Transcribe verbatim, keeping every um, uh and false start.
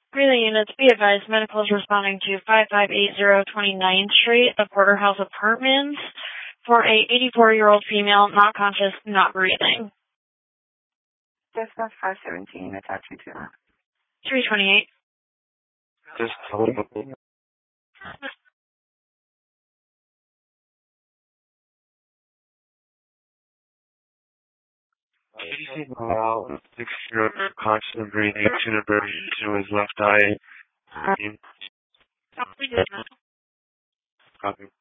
Breathing units, be advised, medical is responding to five five eight zero twenty-ninth Street of Porterhouse Apartments for a eighty-four-year-old female, not conscious, not breathing. Dispatch five seventeen, attach you to that. three twenty-eight. Just hold on. eighty-six mile, six-year conscious and breathing, tuna burst to his left eye. Copy. Copy.